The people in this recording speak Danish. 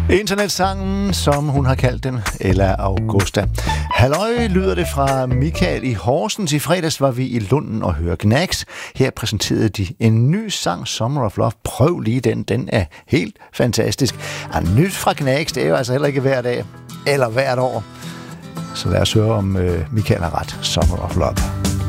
Internetsangen, som hun har kaldt den, Ella Augusta. Halløj, lyder det fra Michael i Horsens. I fredags var vi i Lunden og hørte Gnags. Her præsenterede de en ny sang, Summer of Love. Prøv lige den, den er helt fantastisk. Og nyt fra Gnags, det er jo altså heller ikke hver dag eller hvert år. Så lad os høre, om Michael har ret. Summer of Love.